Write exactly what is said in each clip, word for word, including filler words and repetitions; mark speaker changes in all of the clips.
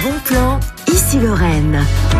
Speaker 1: bon plan, ici Lorraine.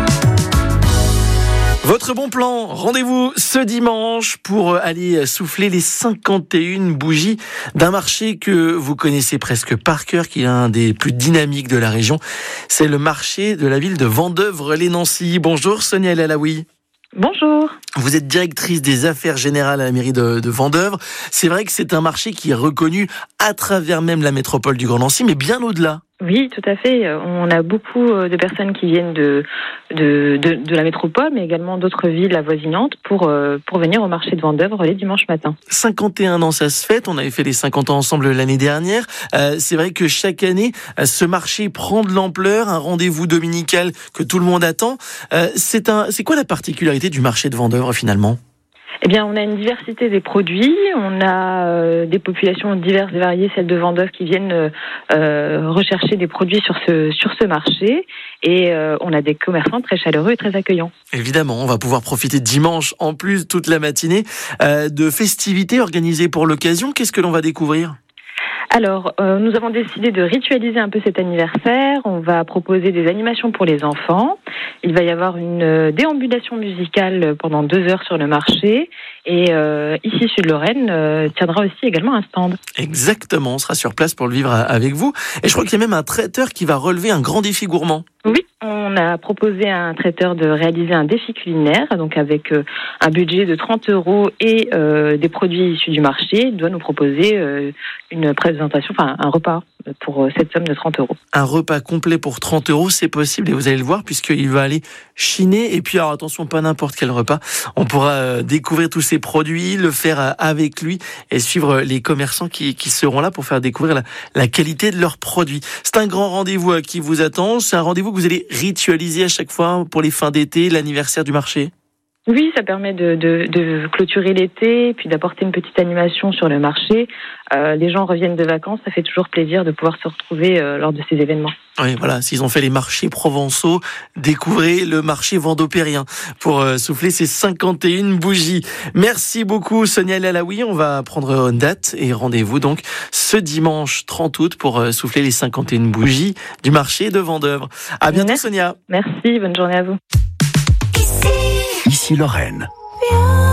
Speaker 2: Votre bon plan, rendez-vous ce dimanche pour aller souffler les cinquante et une bougies d'un marché que vous connaissez presque par cœur, qui est un des plus dynamiques de la région. C'est le marché de la ville de Vendeuvre-lès-Nancy. Bonjour Sonia El Alaoui.
Speaker 3: Bonjour.
Speaker 2: Vous êtes directrice des affaires générales à la mairie de, de Vendeuvre. C'est vrai que c'est un marché qui est reconnu à travers même la métropole du Grand Nancy, mais bien au-delà.
Speaker 3: Oui, tout à fait. On a beaucoup de personnes qui viennent de, de, de, de la métropole, mais également d'autres villes avoisinantes pour, pour venir au marché de Vendeuvre les dimanches matins.
Speaker 2: cinquante et un ans, ça se fête. On avait fait les cinquante ans ensemble l'année dernière. Euh, c'est vrai que chaque année, ce marché prend de l'ampleur, un rendez-vous dominical que tout le monde attend. Euh, c'est un, c'est quoi la particularité du marché de Vendeuvre finalement ?
Speaker 3: Eh bien, on a une diversité des produits, on a euh, des populations diverses et variées, celles de Vendeuvre, qui viennent euh, rechercher des produits sur ce sur ce marché, et euh, on a des commerçants très chaleureux et très accueillants.
Speaker 2: Évidemment, on va pouvoir profiter dimanche, en plus, toute la matinée, euh, de festivités organisées pour l'occasion. Qu'est-ce que l'on va découvrir ?
Speaker 3: Alors, euh, nous avons décidé de ritualiser un peu cet anniversaire. On va proposer des animations pour les enfants. Il va y avoir une euh, déambulation musicale pendant deux heures sur le marché. Et euh, ici, Sud-Lorraine euh, tiendra aussi également un stand.
Speaker 2: Exactement, on sera sur place pour le vivre avec vous. Et je crois qu'il y a même un traiteur qui va relever un grand défi gourmand.
Speaker 3: Oui, on a proposé à un traiteur de réaliser un défi culinaire, donc avec euh, un budget de trente euros et euh, des produits issus du marché. Il doit nous proposer euh, une présentation, enfin un repas pour cette somme de trente euros.
Speaker 2: Un repas complet pour trente euros, c'est possible, et vous allez le voir, puisqu'il va aller chiner. Et puis, alors attention, pas n'importe quel repas. On pourra euh, découvrir tous ces produits, le faire euh, avec lui et suivre les commerçants qui, qui seront là pour faire découvrir la, la qualité de leurs produits. C'est un grand rendez-vous euh, qui vous attend. C'est un rendez-vous que vous allez ritualiser à chaque fois pour les fins d'été, l'anniversaire du marché.
Speaker 3: Oui, ça permet de, de, de clôturer l'été, puis d'apporter une petite animation sur le marché. Euh, les gens reviennent de vacances, ça fait toujours plaisir de pouvoir se retrouver euh, lors de ces événements.
Speaker 2: Oui, voilà, s'ils ont fait les marchés provençaux, découvrez le marché vendopérien pour euh, souffler ces cinquante et une bougies. Merci beaucoup Sonia El Alaoui, on va prendre une date et rendez-vous donc ce dimanche trente août pour euh, souffler les cinquante et une bougies du marché de Vendeuvre. À bientôt
Speaker 3: Merci.
Speaker 2: Sonia.
Speaker 3: Merci, bonne journée à vous.
Speaker 1: Ici
Speaker 4: Ici Lorraine.